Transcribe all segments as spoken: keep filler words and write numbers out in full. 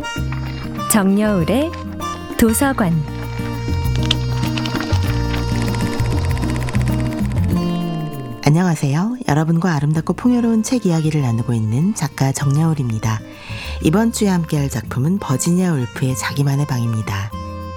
정여울의 도서관. 안녕하세요. 여러분과 아름답고 풍요로운 책 이야기를 나누고 있는 작가 정여울입니다. 이번 주에 함께할 작품은 버지니아 울프의 자기만의 방입니다.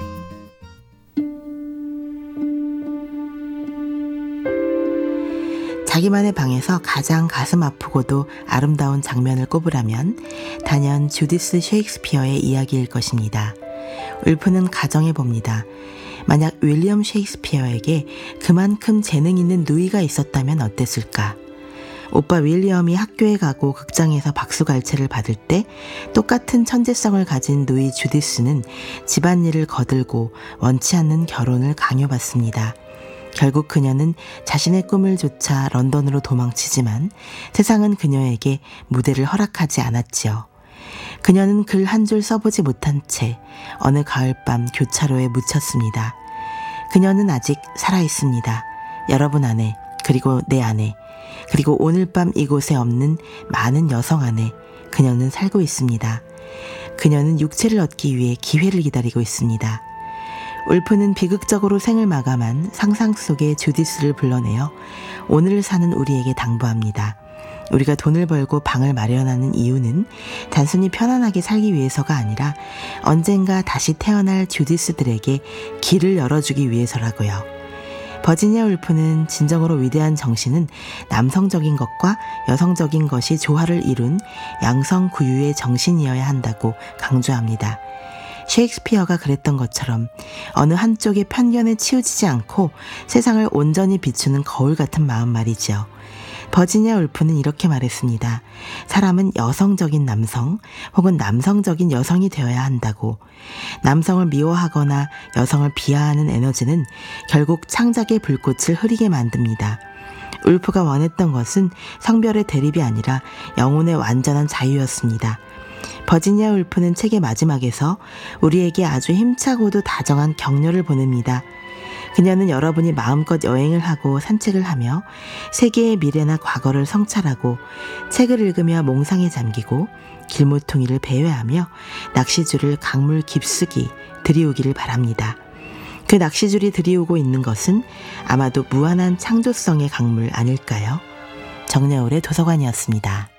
자기만의 방에서 가장 가슴 아프고도 아름다운 장면을 꼽으라면 단연 주디스 셰익스피어의 이야기일 것입니다. 울프는 가정해 봅니다. 만약 윌리엄 셰익스피어에게 그만큼 재능 있는 누이가 있었다면 어땠을까? 오빠 윌리엄이 학교에 가고 극장에서 박수갈채를 받을 때 똑같은 천재성을 가진 누이 주디스는 집안일을 거들고 원치 않는 결혼을 강요받습니다. 결국 그녀는 자신의 꿈을 좇아 런던으로 도망치지만 세상은 그녀에게 무대를 허락하지 않았지요. 그녀는 글 한 줄 써보지 못한 채 어느 가을밤 교차로에 묻혔습니다. 그녀는 아직 살아있습니다. 여러분 안에, 그리고 내 안에, 그리고 오늘 밤 이곳에 없는 많은 여성 안에 그녀는 살고 있습니다. 그녀는 육체를 얻기 위해 기회를 기다리고 있습니다. 울프는 비극적으로 생을 마감한 상상 속의 주디스를 불러내어 오늘을 사는 우리에게 당부합니다. 우리가 돈을 벌고 방을 마련하는 이유는 단순히 편안하게 살기 위해서가 아니라 언젠가 다시 태어날 주디스들에게 길을 열어주기 위해서라고요. 버지니아 울프는 진정으로 위대한 정신은 남성적인 것과 여성적인 것이 조화를 이룬 양성구유의 정신이어야 한다고 강조합니다. 셰익스피어가 그랬던 것처럼 어느 한쪽의 편견에 치우치지 않고 세상을 온전히 비추는 거울 같은 마음 말이지요. 버지니아 울프는 이렇게 말했습니다. 사람은 여성적인 남성 혹은 남성적인 여성이 되어야 한다고. 남성을 미워하거나 여성을 비하하는 에너지는 결국 창작의 불꽃을 흐리게 만듭니다. 울프가 원했던 것은 성별의 대립이 아니라 영혼의 완전한 자유였습니다. 버지니아 울프는 책의 마지막에서 우리에게 아주 힘차고도 다정한 격려를 보냅니다. 그녀는 여러분이 마음껏 여행을 하고 산책을 하며 세계의 미래나 과거를 성찰하고 책을 읽으며 몽상에 잠기고 길모퉁이를 배회하며 낚시줄을 강물 깊숙이 들이우기를 바랍니다. 그 낚시줄이 들이우고 있는 것은 아마도 무한한 창조성의 강물 아닐까요? 정여울의 도서관이었습니다.